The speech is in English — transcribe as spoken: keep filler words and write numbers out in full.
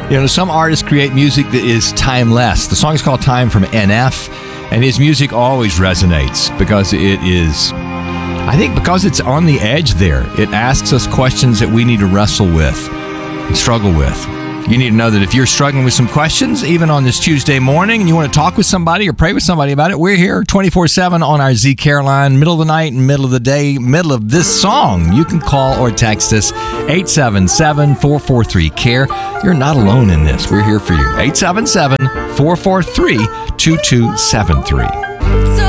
You know, some artists create music that is timeless. The song is called Time from N F, and his music always resonates because it is, I think because it's on the edge there. It asks us questions that we need to wrestle with and struggle with. You need to know that if you're struggling with some questions, even on this Tuesday morning, and you want to talk with somebody or pray with somebody about it, we're here twenty-four seven on our Z Caroline, middle of the night and middle of the day, middle of this song. You can call or text us, eight seven seven, four four three, C A R E. You're not alone in this. We're here for you. eight seven seven, four four three, two two seven three.